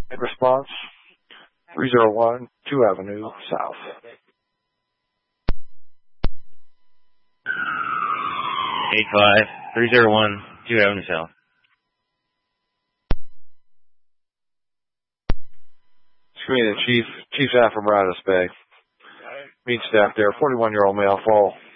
In response, 301 2 Avenue South. 301 2 Avenue South. Screening Chief Staff from Brazos Bay. Meet staff there, 41-year-old male, fall